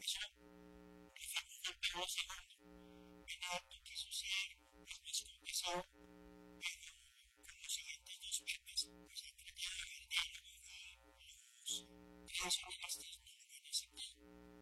Eso fue Pablo II. En acto que sucede es más compensado, pero con los siguientes dos papas, pues Enrique de Verdela y los creacionistas no lo han aceptado.